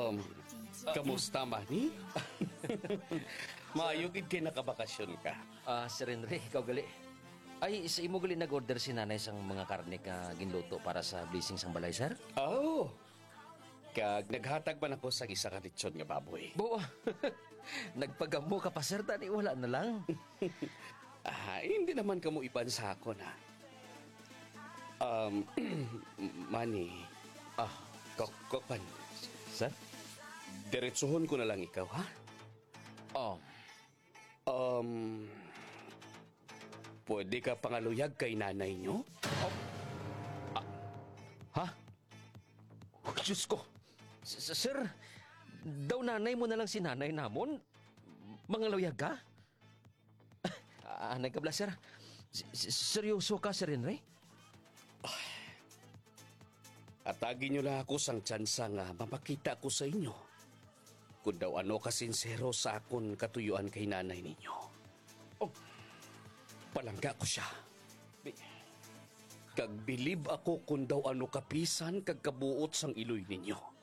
Kamusta, Manny? Maayogid kay nakabakasyon ka. Sir Henry, ikaw gali. Ay, sa imo gali nag-order si nanay sang mga karne ka ginluto para sa blessing sang balay, sir? Oh, kag naghatag man ako sa isa ka lechon nga baboy. Bo, nagpagamo ka pa, sir, tani wala na lang. Hindi naman kamo iban sa ako na. Manny, kokpan, Sir? diretsuhon ko na lang ikaw, ha? Pwede ka pangaluyag kay nanay nyo? Ha? Oh, Diyos ko. Sir, daw nanay mo na lang si nanay namon? Mangaluyag ka? Nagkabla, sir. Seryoso ka, Sir Henry? Atagin nyo lang ako sang tsansa nga mapakita ko sa inyo. Kung daw ano kasinsero sa akon katuyuan kay nanay ninyo. Palangga ko siya. Kag bilib ako kung daw ano kapisan kag kabuot sang iloy ninyo.